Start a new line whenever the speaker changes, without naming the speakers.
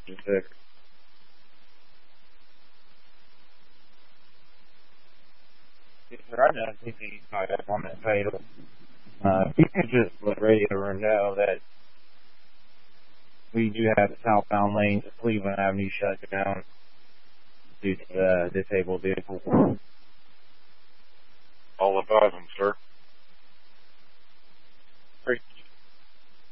6. Yes, sir, I know he's not up on that fatal. If you could just let radio room know that we do have the southbound lanes of Cleveland Avenue shut down due to the disabled vehicle.
I'll advise them, sir.
Great.